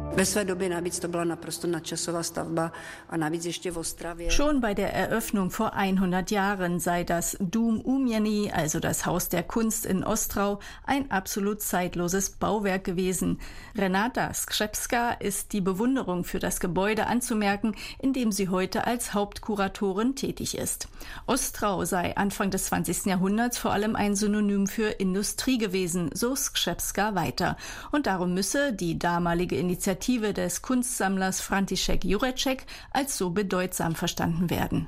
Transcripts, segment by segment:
Schon bei der Eröffnung vor 100 Jahren sei das Dům umění, also das Haus der Kunst in Ostrau, ein absolut zeitloses Bauwerk gewesen. Renata Skrzepska ist die Bewunderung für das Gebäude anzumerken, in dem sie heute als Hauptkuratorin tätig ist. Ostrau sei Anfang des 20. Jahrhunderts vor allem ein Synonym für Industrie gewesen, so Skrzepska weiter. Und darum müsse die damalige Initiative des Kunstsammlers František Jurecek als so bedeutsam verstanden werden.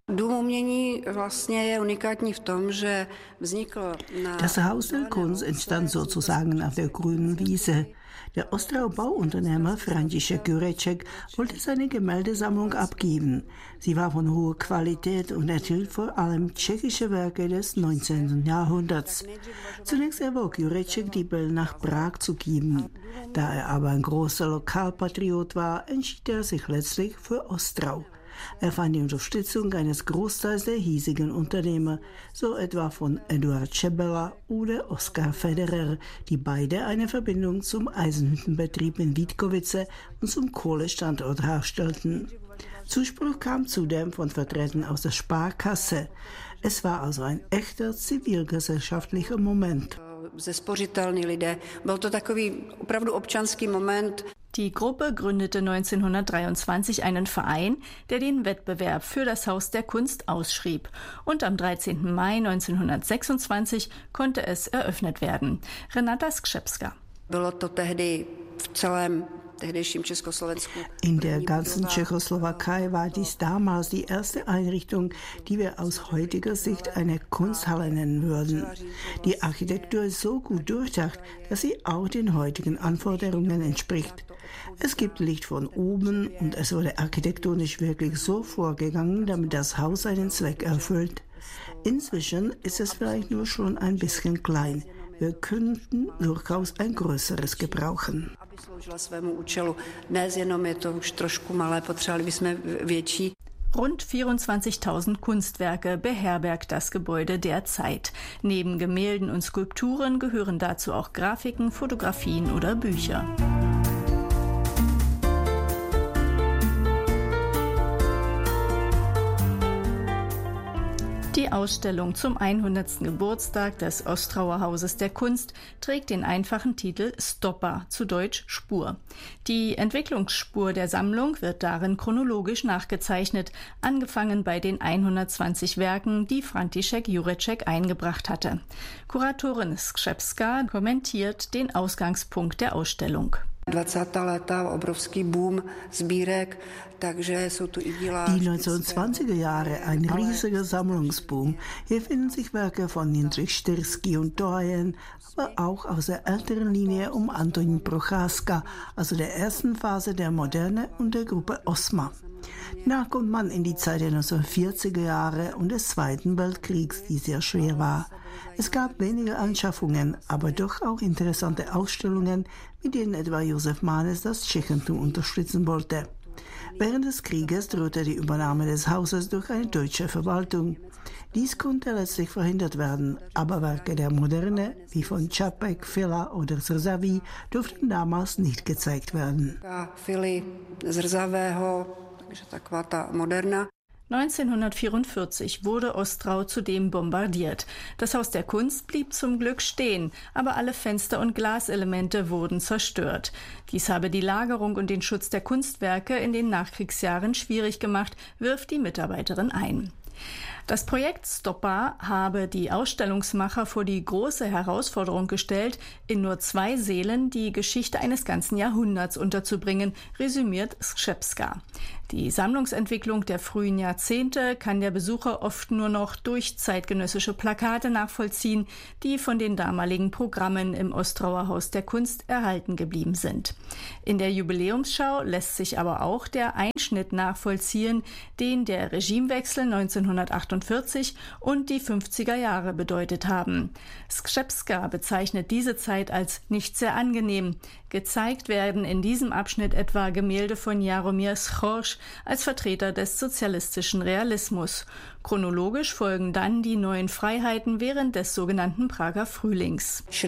Das Haus der Kunst entstand sozusagen auf der grünen Wiese. Der Ostrau-Bauunternehmer František Jurecek wollte seine Gemäldesammlung abgeben. Sie war von hoher Qualität und enthielt vor allem tschechische Werke des 19. Jahrhunderts. Zunächst erwog Jurecek, die Bell nach Prag zu geben. Da er aber ein großer Lokalpatriot war, entschied er sich letztlich für Ostrau. Er fand die Unterstützung eines Großteils der hiesigen Unternehmer, so etwa von Eduard Schebela oder Oskar Federer, die beide eine Verbindung zum Eisenhüttenbetrieb in Vítkovice und zum Kohlestandort herstellten. Zuspruch kam zudem von Vertretern aus der Sparkasse. Es war also ein echter zivilgesellschaftlicher Moment. Die Gruppe gründete 1923 einen Verein, der den Wettbewerb für das Haus der Kunst ausschrieb. Und am 13. Mai 1926 konnte es eröffnet werden. Renata Skrzepska. In der ganzen Tschechoslowakei war dies damals die erste Einrichtung, die wir aus heutiger Sicht eine Kunsthalle nennen würden. Die Architektur ist so gut durchdacht, dass sie auch den heutigen Anforderungen entspricht. Es gibt Licht von oben und es wurde architektonisch wirklich so vorgegangen, damit das Haus seinen Zweck erfüllt. Inzwischen ist es vielleicht nur schon ein bisschen klein. Wir könnten durchaus ein größeres gebrauchen. Rund 24.000 Kunstwerke beherbergt das Gebäude derzeit. Neben Gemälden und Skulpturen gehören dazu auch Grafiken, Fotografien oder Bücher. Die Ausstellung zum 100. Geburtstag des Ostrauer Hauses der Kunst trägt den einfachen Titel Stopa, zu Deutsch Spur. Die Entwicklungsspur der Sammlung wird darin chronologisch nachgezeichnet, angefangen bei den 120 Werken, die František Jurecek eingebracht hatte. Kuratorin Skrzepska kommentiert den Ausgangspunkt der Ausstellung. Die 1920er Jahre, ein riesiger Sammlungsboom. Hier finden sich Werke von Jindřich Štyrský und Doyen, aber auch aus der älteren Linie um Antonín Procházka, also der ersten Phase der Moderne und der Gruppe Osma. Danach kommt man in die Zeit der 1940er Jahre und des Zweiten Weltkriegs, die sehr schwer war. Es gab weniger Anschaffungen, aber doch auch interessante Ausstellungen, mit denen etwa Josef Manes das Tschechentum unterstützen wollte. Während des Krieges drohte die Übernahme des Hauses durch eine deutsche Verwaltung. Dies konnte letztlich verhindert werden, aber Werke der Moderne, wie von Čapek, Fila oder Zrzaví, durften damals nicht gezeigt werden. 1944 wurde Ostrau zudem bombardiert. Das Haus der Kunst blieb zum Glück stehen, aber alle Fenster und Glaselemente wurden zerstört. Dies habe die Lagerung und den Schutz der Kunstwerke in den Nachkriegsjahren schwierig gemacht, wirft die Mitarbeiterin ein. Das Projekt Stopa habe die Ausstellungsmacher vor die große Herausforderung gestellt, in nur 2 Sälen die Geschichte eines ganzen Jahrhunderts unterzubringen, resümiert Skrzepska. Die Sammlungsentwicklung der frühen Jahrzehnte kann der Besucher oft nur noch durch zeitgenössische Plakate nachvollziehen, die von den damaligen Programmen im Ostrauer Haus der Kunst erhalten geblieben sind. In der Jubiläumsschau lässt sich aber auch der Einschnitt nachvollziehen, den der Regimewechsel 1948 und die 50er Jahre bedeutet haben. Skrzepska bezeichnet diese Zeit als nicht sehr angenehm. Gezeigt werden in diesem Abschnitt etwa Gemälde von Jaromír Schorsch als Vertreter des sozialistischen Realismus. Chronologisch folgen dann die neuen Freiheiten während des sogenannten Prager Frühlings. Die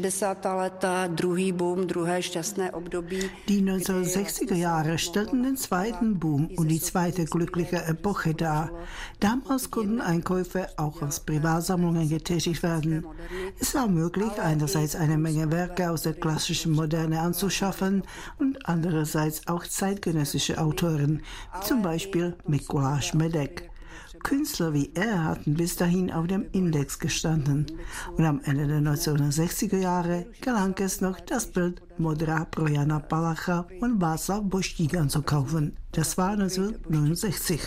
1960er Jahre stellten den zweiten Boom und die zweite glückliche Epoche dar. Damals konnten Einkäufe auch aus Privatsammlungen getätigt werden. Es war möglich, einerseits eine Menge Werke aus der klassischen Moderne anzuschaffen und andererseits auch zeitgenössische Autoren, wie zum Beispiel Mikuláš Medek. Künstler wie er hatten bis dahin auf dem Index gestanden. Und am Ende der 1960er Jahre gelang es noch, das Bild Modrá pro Jana Palacha und Václav Boštík anzukaufen. Das war 1969.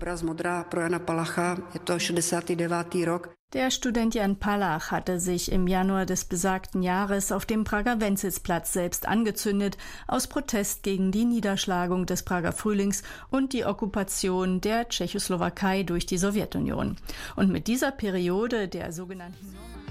Der Student Jan Palach hatte sich im Januar des besagten Jahres auf dem Prager Wenzelsplatz selbst angezündet, aus Protest gegen die Niederschlagung des Prager Frühlings und die Okkupation der Tschechoslowakei durch die Sowjetunion. Und mit dieser Periode der sogenannten